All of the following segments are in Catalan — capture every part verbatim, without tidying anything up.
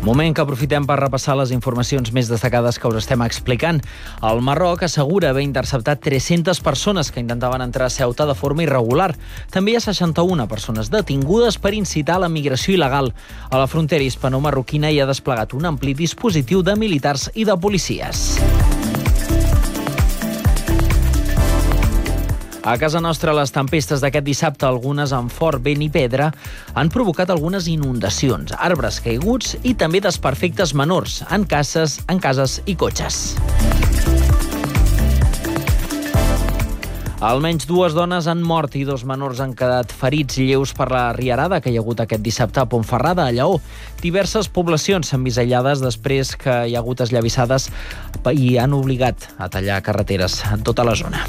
Moment que aprofitem per repassar les informacions més destacades que us estem explicant. El Marroc assegura haver interceptat tres-centes persones que intentaven entrar a Ceuta de forma irregular. També hi ha seixanta-una persones detingudes per incitar a la migració il·legal. A la frontera hispano-marroquina hi ha desplegat un ampli dispositiu de militars i de policies. A casa nostra, les tempestes d'aquest dissabte, algunes amb fort vent i pedra, han provocat algunes inundacions, arbres caiguts i també desperfectes menors en cases, en cases i cotxes. Almenys dues dones han mort i dos menors han quedat ferits lleus per la riarada que hi ha hagut aquest dissabte a Pontferrada, a Lleó. Diverses poblacions s'han vist aïllades després que hi ha hagut esllavissades i han obligat a tallar carreteres en tota la zona.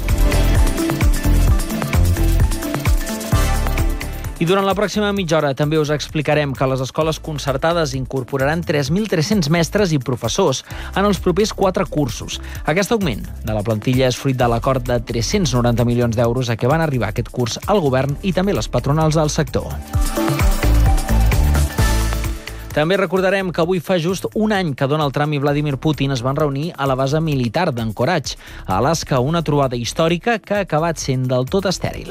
I durant la pròxima mitja hora també us explicarem que les escoles concertades incorporaran tres mil tres-cents mestres i professors en els propers quatre cursos. Aquest augment de la plantilla és fruit de l'acord de tres-cents noranta milions d'euros a què van arribar aquest curs al govern i també les patronals del sector. També recordarem que avui fa just un any que Donald Trump i Vladimir Putin es van reunir a la base militar d'Anchorage, a Alaska, una trobada històrica que ha acabat sent del tot estèril.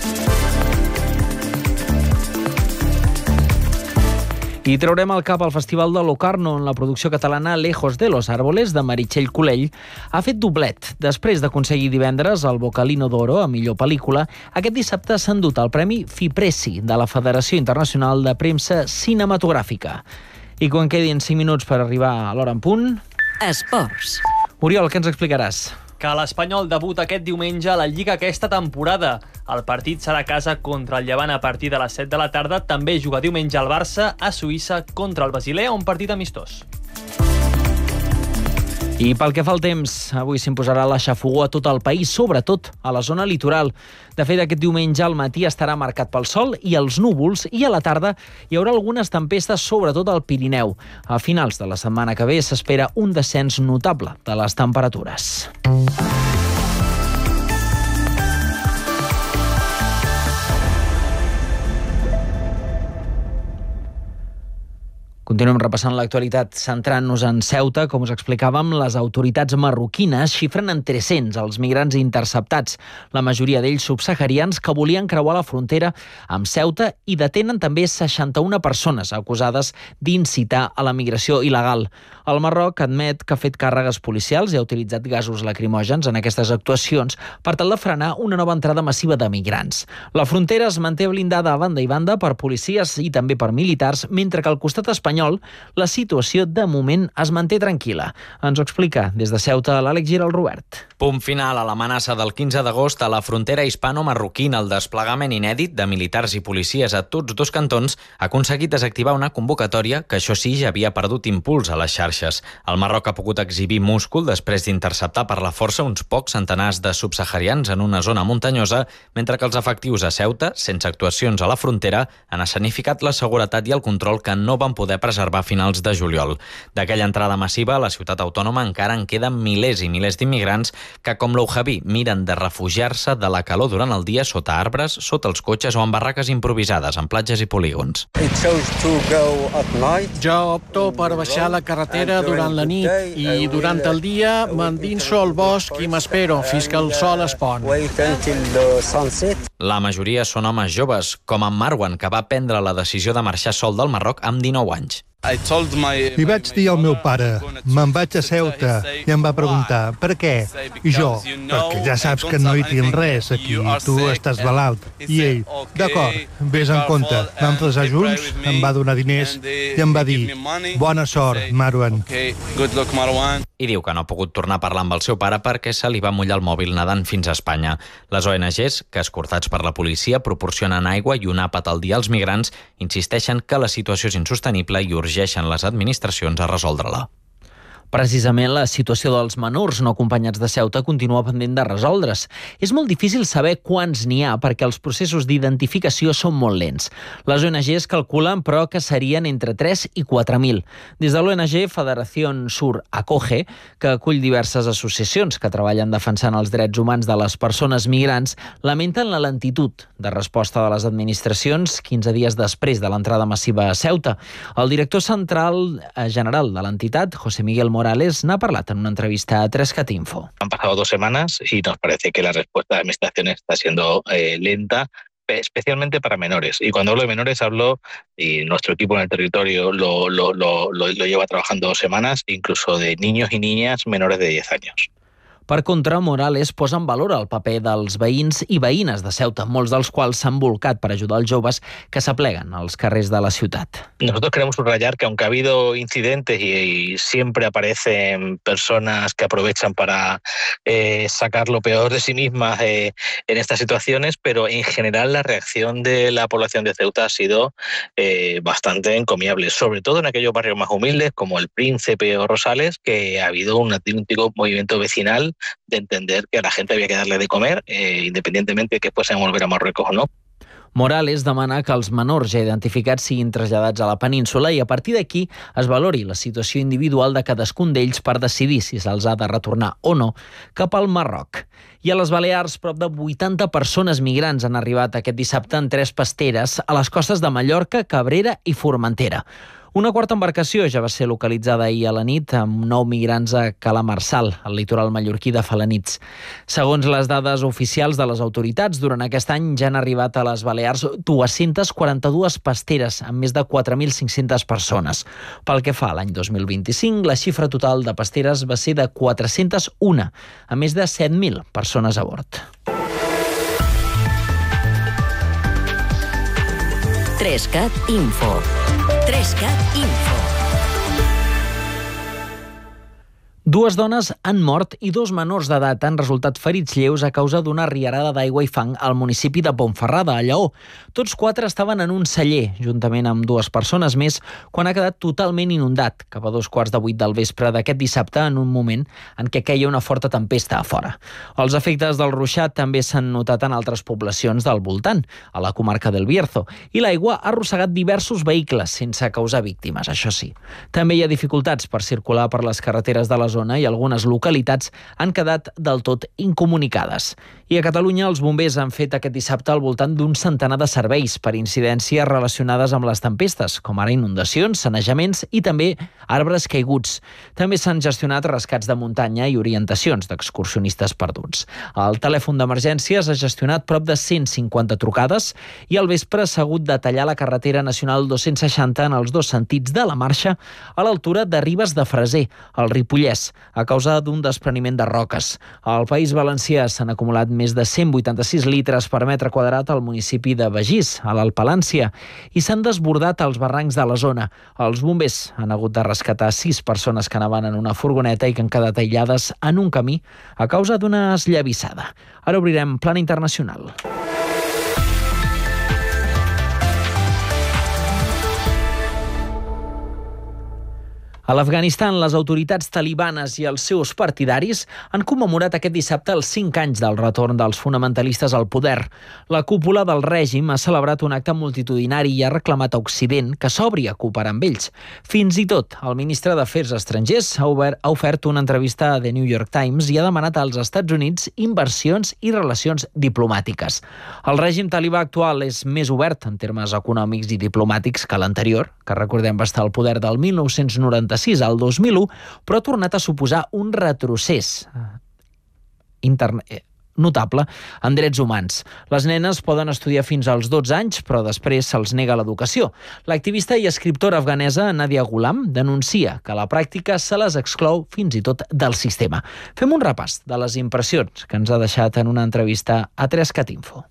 I traurem al cap al Festival de Locarno, on la producció catalana Lejos de los Árboles, de Meritxell Colell, ha fet doblet. Després d'aconseguir divendres el Bocalino d'Oro a millor pel·lícula, aquest dissabte s'ha endut el Premi FIPRESI de la Federació Internacional de Premsa Cinematogràfica. I quan quedin cinc minuts per arribar a l'hora en punt... Esports. Oriol, què ens explicaràs? Que l'Espanyol debuta aquest diumenge a la Lliga aquesta temporada. El partit serà a casa contra el Llevant a partir de les set de la tarda. També juga diumenge el Barça a Suïssa contra el Basilea, un partit amistós. I pel que fa al temps, avui s'imposarà la xafogor a tot el país, sobretot a la zona litoral. De fet, aquest diumenge al matí estarà marcat pel sol i els núvols i a la tarda hi haurà algunes tempestes, sobretot al Pirineu. A finals de la setmana que ve s'espera un descens notable de les temperatures. Continuem repassant l'actualitat centrant-nos en Ceuta. Com us explicàvem, les autoritats marroquines xifren en tres-cents els migrants interceptats, la majoria d'ells subsaharians que volien creuar la frontera amb Ceuta i detenen també seixanta-una persones acusades d'incitar a la migració il·legal. El Marroc admet que ha fet càrregues policials i ha utilitzat gasos lacrimògens en aquestes actuacions per tal de frenar una nova entrada massiva de migrants. La frontera es manté blindada a banda i banda per policies i també per militars, mentre que al costat espanyol la situació de moment es manté tranquil·la. Ens ho explica des de Ceuta l'Àlex Giral Robert. Punt final a l'amenaça del quinze d'agost a la frontera hispano-marroquina. El desplegament inèdit de militars i policies a tots dos cantons ha aconseguit desactivar una convocatòria que, això sí, ja havia perdut impuls a les xarxes. El Marroc ha pogut exhibir múscul després d'interceptar per la força uns pocs centenars de subsaharians en una zona muntanyosa, mentre que els efectius a Ceuta, sense actuacions a la frontera, han escenificat la seguretat i el control que no van poder preservar a finals de juliol. D'aquella entrada massiva a la ciutat autònoma encara en queden milers i milers d'immigrants que, com l'Oujabi, miren de refugiar-se de la calor durant el dia sota arbres, sota els cotxes o en barraques improvisades, en platges i polígons. Jo opto per baixar la carretera durant la nit i durant el dia m'endinso al bosc i m'espero fins que el sol es pon. La majoria són homes joves, com en Marwan, que va prendre la decisió de marxar sol del Marroc amb dinou anys. Li vaig dir al meu pare, me'n vaig a Ceuta, i em va preguntar, per què? I jo, perquè ja saps que no hi tinc res aquí, tu estàs malalt. I ell, d'acord, vés en compte. Vam resar junts, em va donar diners i em va dir, bona sort, Marwan. I diu que no ha pogut tornar a parlar amb el seu pare perquè se li va mullar el mòbil nedant fins a Espanya. Les O N Ges, que escortats per la policia proporcionen aigua i un àpat al dia als migrants, insisteixen que la situació és insostenible i urgeixen les administracions a resoldre-la. Precisament la situació dels menors no acompanyats de Ceuta continua pendent de resoldre's. És molt difícil saber quants n'hi ha perquè els processos d'identificació són molt lents. Les O N Ges calculen, però, que serien entre tres i quatre mil. Des de l'O N G Federació Sur Acoge, que acull diverses associacions que treballen defensant els drets humans de les persones migrants, lamenten la lentitud de resposta de les administracions quinze dies després de l'entrada massiva a Ceuta. El director central general de l'entitat, José Miguel Morales, n'ha parlat en una entrevista a tres cat info. Han pasado dos semanas y nos parece que la respuesta de la administración está siendo eh, lenta, especialmente para menores. Y cuando hablo de menores hablo, y nuestro equipo en el territorio lo, lo, lo, lo, lo lleva trabajando dos semanas, incluso de niños y niñas menores de diez años. Per contra, Morales posa en valor el paper dels veïns i veïnes de Ceuta, molts dels quals s'han volcat per ajudar els joves que s'apleguen als carrers de la ciutat. Nosotros queremos subrayar que aunque ha habido incidentes y, y siempre aparecen personas que aprovechan para eh, sacar lo peor de sí mismas eh, en estas situaciones, pero en general la reacción de la población de Ceuta ha sido eh, bastante encomiable, sobre todo en aquellos barrios más humildes como el Príncipe o Rosales, que ha habido un auténtico movimiento vecinal de entender que a la gente había que darle de comer, eh, independientemente de que puedan volver a Marruecos o no. Morales demana que els menors ja identificats siguin traslladats a la península i a partir d'aquí es valori la situació individual de cadascun d'ells per decidir si se'ls ha de retornar o no cap al Marroc. I a les Balears, prop de vuitanta persones migrants han arribat aquest dissabte en tres pasteres a les costes de Mallorca, Cabrera i Formentera. Una quarta embarcació ja va ser localitzada ahir a la nit amb nou migrants a Calamarsal, al litoral mallorquí de Felanitx. Segons les dades oficials de les autoritats, durant aquest any ja han arribat a les Balears dues-centes quaranta-dues pasteres amb més de quatre mil cinc-centes persones. Pel que fa a l'any dos mil vint-i-cinc, la xifra total de pasteres va ser de quatre-centes u, amb més de set mil persones a bord. tres cat Info. tres cat Info. Dues dones han mort i dos menors d'edat han resultat ferits lleus a causa d'una riarada d'aigua i fang al municipi de Ponferrada, a Lleó. Tots quatre estaven en un celler, juntament amb dues persones més, quan ha quedat totalment inundat, cap a dos quarts de vuit del vespre d'aquest dissabte, en un moment en què queia una forta tempesta a fora. Els efectes del ruixat també s'han notat en altres poblacions del voltant, a la comarca del Bierzo, i l'aigua ha arrossegat diversos vehicles sense causar víctimes, això sí. També hi ha dificultats per circular per les carreteres de la zona i algunes localitats han quedat del tot incomunicades. I a Catalunya els bombers han fet aquest dissabte al voltant d'un centenar de serveis per incidències relacionades amb les tempestes, com ara inundacions, sanejaments i també arbres caiguts. També s'han gestionat rescats de muntanya i orientacions d'excursionistes perduts. El telèfon d'emergències ha gestionat prop de cent cinquanta trucades i al vespre s'ha hagut de tallar la carretera nacional dos-cents seixanta en els dos sentits de la marxa a l'altura de Ribes de Freser, al Ripollès, a causa d'un despreniment de roques. Al País Valencià s'han acumulat més de cent vuitanta-sis litres per metre quadrat al municipi de Begís, a l'Alt Palància, i s'han desbordat els barrancs de la zona. Els bombers han hagut de rescatar sis persones que anaven en una furgoneta i que han quedat aïllades en un camí a causa d'una esllavissada. Ara obrirem plana internacional. A l'Afganistan, les autoritats talibanes i els seus partidaris han commemorat aquest dissabte els cinc anys del retorn dels fonamentalistes al poder. La cúpula del règim ha celebrat un acte multitudinari i ha reclamat a Occident que s'obri a cooperar amb ells. Fins i tot, el ministre d'Afers Estrangers ha, obert, ha ofert una entrevista a The New York Times i ha demanat als Estats Units inversions i relacions diplomàtiques. El règim talibà actual és més obert en termes econòmics i diplomàtics que l'anterior, que recordem va estar al poder del mil nou-cents noranta-sis al dos mil u, però ha tornat a suposar un retrocés interne... notable en drets humans. Les nenes poden estudiar fins als dotze anys, però després se'ls nega l'educació. L'activista i escriptora afganesa Nadia Ghulam denuncia que a la pràctica se les exclou fins i tot del sistema. Fem un repàs de les impressions que ens ha deixat en una entrevista a tres cat Info.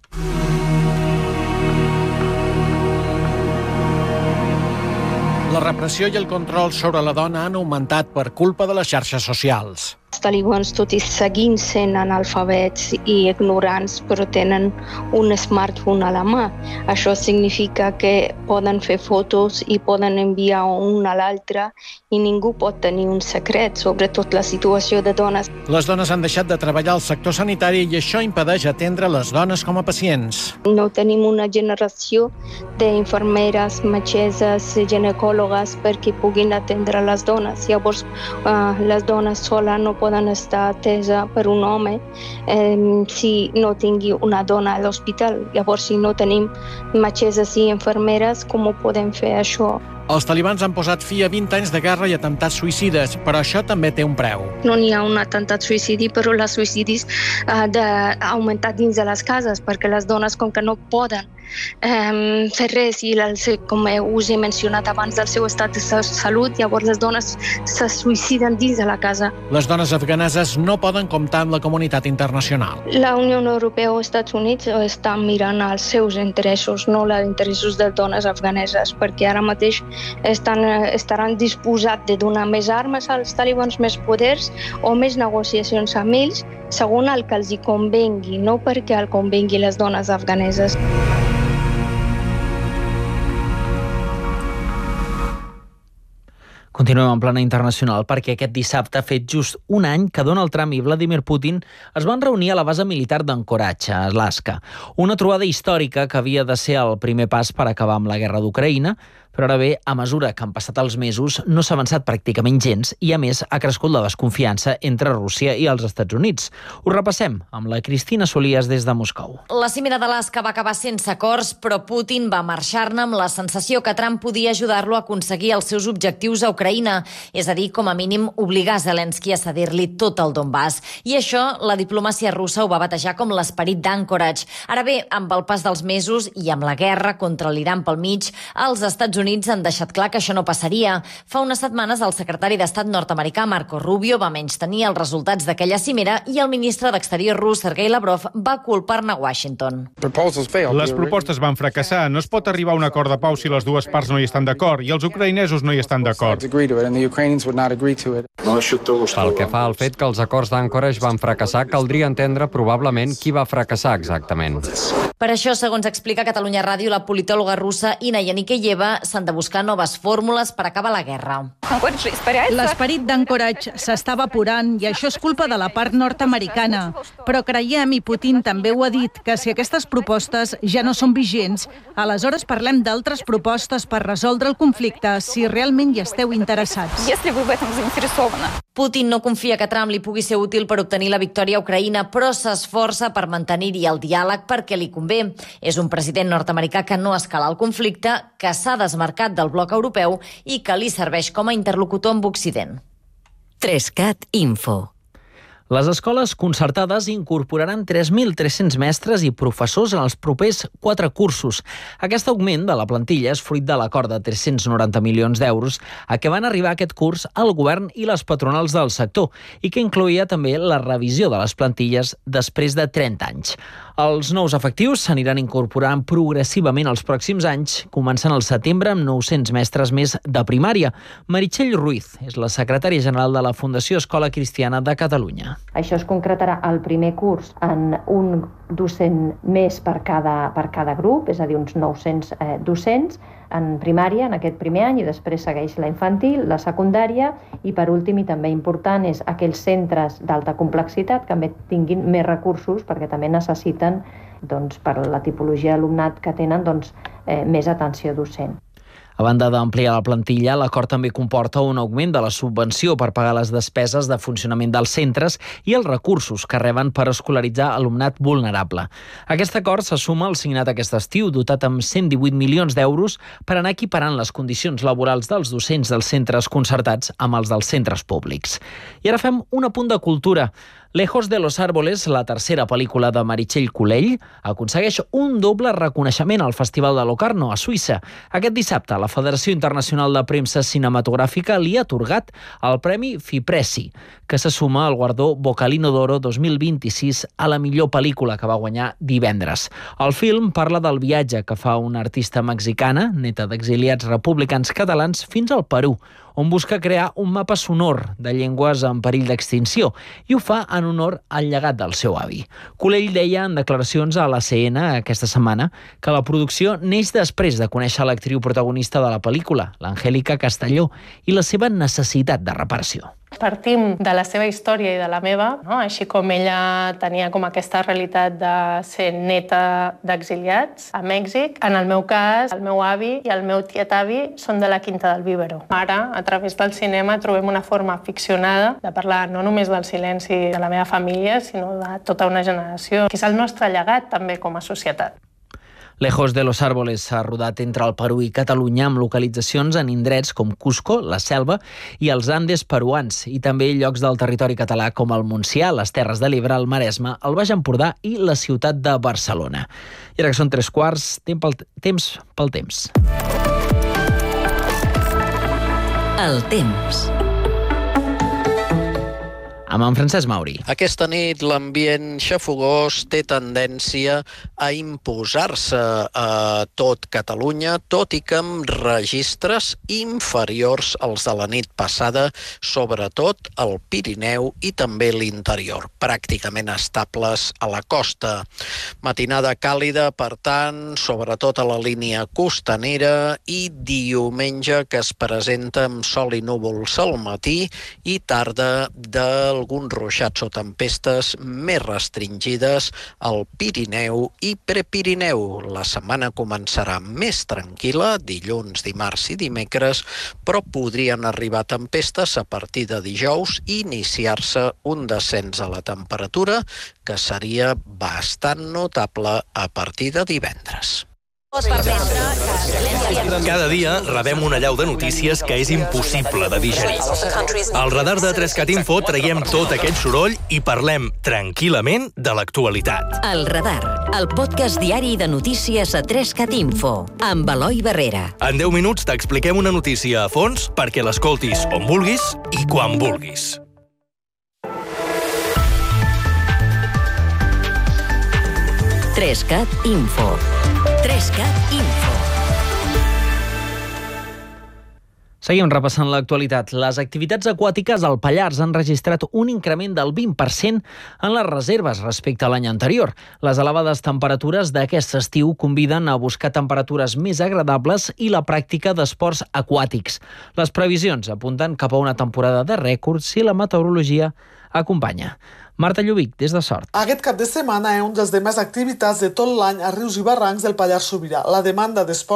La repressió i el control sobre la dona han augmentat per culpa de les xarxes socials. Els talibans, tot i seguint sent analfabets i ignorants, però tenen un smartphone a la mà. Això significa que poden fer fotos i poden enviar un a l'altre i ningú pot tenir un secret, sobretot la situació de dones. Les dones han deixat de treballar al sector sanitari i això impedeix atendre les dones com a pacients. No tenim una generació d'infermeres, metgesses, ginecòlogues perquè puguin atendre les dones. Llavors, eh, les dones soles no poden estar atesa per un home eh, si no tingui una dona a l'hospital. Llavors, si no tenim metgesses i infermeres, com ho podem fer això? Els talibans han posat fi a vint anys de guerra i atemptats suïcides, però això també té un preu. No n'hi ha un atemptat suïcidi, però els suïcidis han uh, augmentat dins de les cases, perquè les dones, com que no poden um, fer res, i el, com us he mencionat abans, del seu estat de salut, llavors les dones se suïciden dins de la casa. Les dones afganeses no poden comptar amb la comunitat internacional. La Unió Europea o els Estats Units estan mirant els seus interessos, no els interessos de dones afganeses, perquè ara mateix Estan, estaran disposats de donar més armes als talibans, més poders o més negociacions amb ells, segons el que els hi convengui, no perquè el convengui les dones afganeses. Continuem en plana internacional perquè aquest dissabte ha fet just un any que Donald Trump i Vladimir Putin es van reunir a la base militar d'Anchorage, a Alaska. Una trobada històrica que havia de ser el primer pas per acabar amb la guerra d'Ucraïna, però ara bé, a mesura que han passat els mesos, no s'ha avançat pràcticament gens i, a més, ha crescut la desconfiança entre Rússia i els Estats Units. Ho repassem amb la Cristina Solies des de Moscou. La cimera d'Alaska va acabar sense acords, però Putin va marxar-ne amb la sensació que Trump podia ajudar-lo a aconseguir els seus objectius a Ucraïna, és a dir, com a mínim obligar Zelensky a cedir-li tot el Donbass. I això, la diplomàcia russa ho va batejar com l'esperit d'Anchorage. Ara bé, amb el pas dels mesos i amb la guerra contra l'Iran pel mig, els Estats Units han deixat clar que això no passaria. Fa unes setmanes el secretari d'Estat nord-americà Marco Rubio va menystenir els resultats d'aquella cimera i el ministre d'Exterior rus Sergei Lavrov va culpar-ne Washington. Les propostes van fracassar. No es pot arribar a un acord de pau si les dues parts no hi estan d'acord i els ucraïnesos no hi estan d'acord. Pel que fa al fet que els acords d'Anchorage van fracassar, caldria entendre probablement qui va fracassar exactament. Per això, segons explica a Catalunya Ràdio la politòloga russa Ina Yanikeyeva, s'han de buscar noves fórmules per acabar la guerra. L'esperit d'Anchorage s'està evaporant i això és culpa de la part nord-americana. Però creiem, i Putin també ho ha dit, que si aquestes propostes ja no són vigents, aleshores parlem d'altres propostes per resoldre el conflicte si realment hi esteu interessats. Putin no confia que Trump li pugui ser útil per obtenir la victòria a Ucraïna, però s'esforça per mantenir-hi el diàleg perquè li convé. És un president nord-americà que no escala el conflicte, que s'ha desmarcat del bloc europeu i que li serveix com a interlocutor amb Occident. Trescat Info. Les escoles concertades incorporaran tres mil tres-cents mestres i professors en els propers quatre cursos. Aquest augment de la plantilla és fruit de l'acord de tres-cents noranta milions d'euros a què van arribar aquest curs el govern i les patronals del sector i que incloïa també la revisió de les plantilles després de trenta anys. Els nous efectius s'aniran incorporant progressivament els pròxims anys, començant al setembre amb nou-cents mestres més de primària. Meritxell Ruiz és la secretària general de la Fundació Escola Cristiana de Catalunya. Això es concretarà al primer curs en un docent més per cada, per cada grup, és a dir, uns nou-cents eh, docents en primària en aquest primer any i després segueix la infantil, la secundària i per últim i també important és aquells centres d'alta complexitat que també tinguin més recursos perquè també necessiten doncs, per la tipologia d'alumnat que tenen doncs, eh, més atenció docent. A banda d'ampliar la plantilla, l'acord també comporta un augment de la subvenció per pagar les despeses de funcionament dels centres i els recursos que reben per escolaritzar alumnat vulnerable. Aquest acord se suma al signat aquest estiu, dotat amb cent divuit milions d'euros per anar equiparant les condicions laborals dels docents dels centres concertats amb els dels centres públics. I ara fem un apunt de cultura. Lejos de los árboles, la tercera pel·lícula de Meritxell Colell, aconsegueix un doble reconeixement al Festival de Locarno, a Suïssa. Aquest dissabte, la Federació Internacional de Premsa Cinematogràfica li ha atorgat el Premi FIPRESI, que se suma al guardó Bocalino d'Oro dos mil vint-i-sis a la millor pel·lícula que va guanyar divendres. El film parla del viatge que fa una artista mexicana, neta d'exiliats republicans catalans, fins al Perú, on busca crear un mapa sonor de llengües en perill d'extinció i ho fa en honor al llegat del seu avi. Culell deia en declaracions a la C N aquesta setmana que la producció neix després de conèixer l'actriu protagonista de la pel·lícula, l'Angélica Castelló, i la seva necessitat de reparació. Partim de la seva història i de la meva, no? Així com ella tenia com aquesta realitat de ser neta d'exiliats a Mèxic. En el meu cas, el meu avi i el meu tiet-avi són de la Quinta del Vívero. Ara, a través del cinema, trobem una forma ficcionada de parlar no només del silenci de la meva família, sinó de tota una generació, que és el nostre llegat també com a societat. Lejos de los árboles s'ha rodat entre el Perú i Catalunya amb localitzacions en indrets com Cusco, la Selva i els Andes peruans i també llocs del territori català com el Montsià, les Terres de l'Ebre, el Maresme, el Baix Empordà i la ciutat de Barcelona. I ara que són tres quarts, temps pel temps. Pel temps. El temps. Amb en Francesc Mauri. Aquesta nit l'ambient xafogós té tendència a imposar-se a tot Catalunya, tot i que amb registres inferiors als de la nit passada, sobretot al Pirineu i també l'interior, pràcticament estables a la costa. Matinada càlida, per tant, sobretot a la línia costanera i diumenge que es presenta amb sol i núvols al matí i tarda del alguns ruixats o tempestes més restringides al Pirineu i Prepirineu. La setmana començarà més tranquil·la, dilluns, dimarts i dimecres, però podrien arribar tempestes a partir de dijous i iniciar-se un descens a la temperatura que seria bastant notable a partir de divendres. Cada dia rebem una allau de notícies que és impossible de digerir. Al radar de Trescat Info traiem tot aquest soroll i parlem tranquil·lament de l'actualitat. El Radar, el podcast diari de notícies a Trescat Info, amb Eloi Barrera. En deu minuts t'expliquem una notícia a fons perquè l'escoltis on vulguis i quan vulguis. Trescat Info. Trescat Info. Seguim repassant l'actualitat. Les activitats aquàtiques al Pallars han registrat un increment del vint per cent en les reserves respecte a l'any anterior. Les elevades temperatures d'aquest estiu conviden a buscar temperatures més agradables i la pràctica d'esports aquàtics. Les previsions apunten cap a una temporada de rècords si la meteorologia acompanya. Marta Lluvic, des de Sort. Aquest cap de setmana és un dels de més activitats de tot l'any a rius i barrancs del Pallars Sobirà. La demanda d'esport